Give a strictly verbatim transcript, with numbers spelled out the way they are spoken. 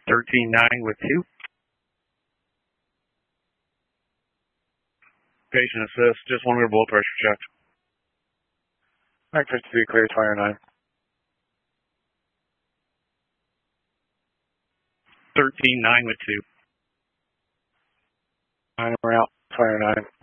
thirteen nine with two. Patient assist, just one more blood pressure check. nine fifty-three, clear, twenty-nine. thirteen nine with two. nine, we're out, twenty-nine.